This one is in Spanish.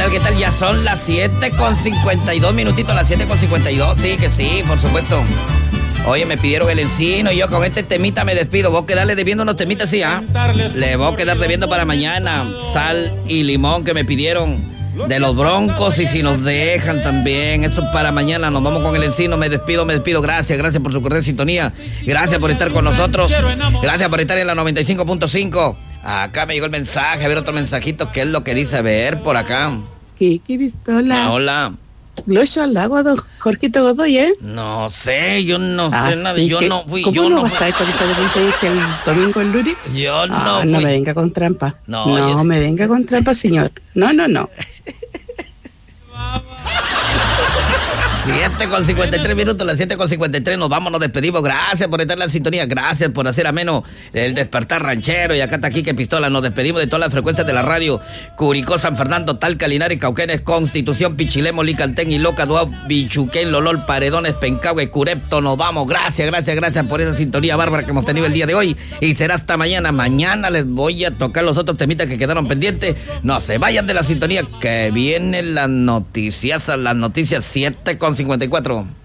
¿Qué tal? Ya son las 7:52 minutitos, las 7:52. Sí, que sí, por supuesto. Oye, me pidieron el encino y yo con este temita me despido. Voy a quedarle debiendo unos temitas, sí, ¿ah? Le voy a quedar debiendo para mañana. Sal y limón que me pidieron de los Broncos y si nos dejan también. Eso para mañana. Nos vamos con el encino. Me despido. Gracias por su cordial sintonía. Gracias por estar con nosotros. Gracias por estar en la 95.5. Acá me llegó el mensaje. A ver otro mensajito. ¿Qué es lo que dice? A ver, por acá. ¿Qué pistola? Hola. Glocho al agua, don Jorgito Godoy, ¿eh? No sé, yo no sé nada. Yo no fui. ¿Cómo no vas a estar con esta que dije el domingo el lunes? Yo no fui. No me venga con trampa. No, me venga con trampa, señor. No. 7:53 minutos, las 7:53 nos vamos, nos despedimos. Gracias por estar en la sintonía, gracias por hacer ameno el despertar ranchero. Y acá está Quique Pistola, nos despedimos de todas las frecuencias de la radio. Curicó, San Fernando, Talca, Linares, Cauquenes, Constitución, Pichilemo, Licantén, Iloca, Duao, Bichuquén, Lolol, Paredones, Pencahue, Curepto. Nos vamos, gracias por esa sintonía bárbara que hemos tenido el día de hoy. Y será hasta mañana. Mañana les voy a tocar los otros temitas que quedaron pendientes. No se vayan de la sintonía, que vienen las noticias 7:54.